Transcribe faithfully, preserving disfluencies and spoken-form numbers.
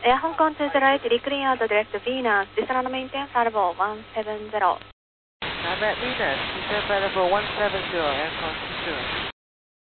Air Hong Kong two zero eight, declared direct Venus, descend on maintain level one seven zero. I'm at Venus, descend level one seven zero, Air Hong Kong two zero.